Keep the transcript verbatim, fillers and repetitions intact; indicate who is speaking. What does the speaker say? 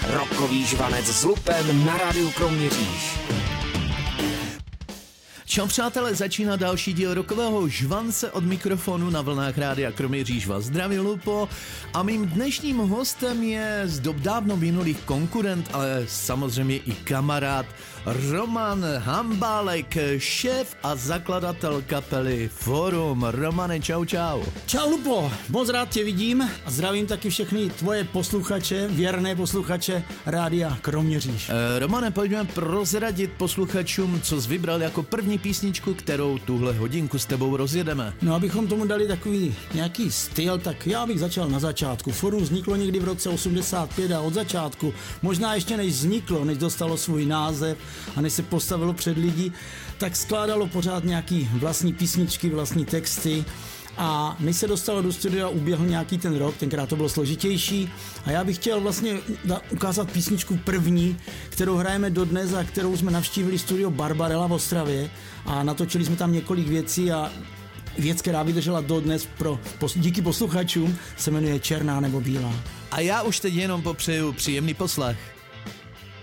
Speaker 1: Rockový žvanec s Lupem na rádiu Kroměříž.
Speaker 2: Čau přátelé, začíná další díl Rockového žvance od mikrofonu na vlnách rádia Kroměříž. Vás zdraví Lupo a mým dnešním hostem je z dob dávno minulých konkurent, ale samozřejmě i kamarád Roman Hambálek, šéf a zakladatel kapely Forum. Romane, čau čau.
Speaker 3: Čau Lupo, moc rád tě vidím a zdravím taky všechny tvoje posluchače, věrné posluchače rádia Kroměříž.
Speaker 2: E, Romane, pojďme prozradit posluchačům, co jsi vybral jako první písničku, kterou tuhle hodinku s tebou rozjedeme.
Speaker 3: No, abychom tomu dali takový nějaký styl, tak já bych začal na začátku. Forum vzniklo někdy v roce osmdesát pět a od začátku, možná ještě než vzniklo, než dostalo svůj název a než se postavilo před lidi, tak skládalo pořád nějaký vlastní písničky, vlastní texty. A než se dostalo do studia, uběhl nějaký ten rok, tenkrát to bylo složitější a já bych chtěl vlastně ukázat písničku první, kterou hrajeme dodnes a kterou jsme navštívili studio Barbarella v Ostravě a natočili jsme tam několik věcí a věc, která vydržela dodnes pro, díky posluchačům, se jmenuje Černá nebo bílá.
Speaker 2: A já už teď jenom popřeju příjemný poslech.